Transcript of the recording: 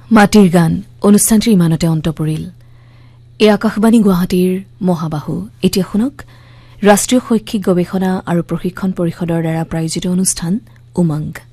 মাটিৰ গান অনুষ্ঠানটিৰ ইমানতে অন্ত পৰিল। এই আকাশবাণী গুৱাহাটীৰ মহাবাহু। এতিয়া শুনক ৰাষ্ট্ৰীয় শৈক্ষিক গৱেষণা আৰু প্ৰশিক্ষণ পৰিষদৰ দ্বাৰা প্ৰায়োজিত অনুষ্ঠান উমংগ।